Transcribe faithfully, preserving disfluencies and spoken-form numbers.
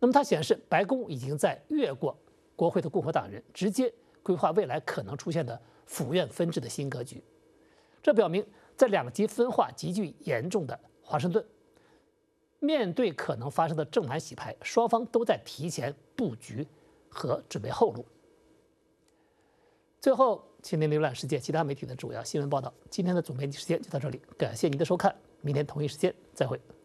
那么它显示，白宫已经在越过国会的共和党人，直接规划未来可能出现的府院分治的新格局。这表明，在两极分化急剧严重的华盛顿，面对可能发生的政坛洗牌，双方都在提前布局和准备后路。最后，请您浏览世界其他媒体的主要新闻报道。今天的总编辑时间就到这里，感谢您的收看，明天同一时间再会。